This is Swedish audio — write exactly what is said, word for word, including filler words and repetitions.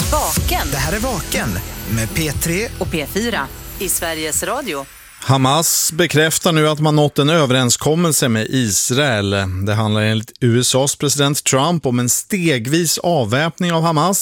Vaken. Det här är Vaken med P tre och P fyra i Sveriges Radio. Hamas bekräftar nu att man nått en överenskommelse med Israel. Det handlar enligt U S A:s president Trump om en stegvis avväpning av Hamas